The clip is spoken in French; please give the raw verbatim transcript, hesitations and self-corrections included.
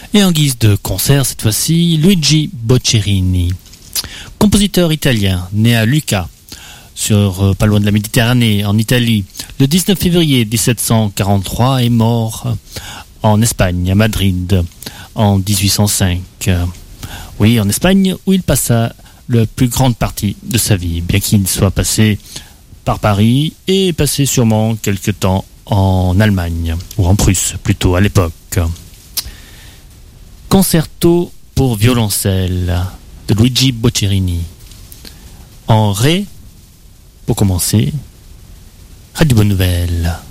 Et en guise de concert, cette fois-ci, Luigi Boccherini, compositeur italien, né à Lucca, sur euh, pas loin de la Méditerranée, en Italie, le dix-neuf février dix-sept cent quarante-trois, est mort en Espagne, à Madrid, en dix-huit cent cinq. Oui, en Espagne, où il passa la plus grande partie de sa vie, bien qu'il soit passé par Paris et passé sûrement quelque temps en Allemagne, ou en Prusse plutôt à l'époque. Concerto pour violoncelle de Luigi Boccherini. En Ré, pour commencer, Radio Bonne Nouvelle.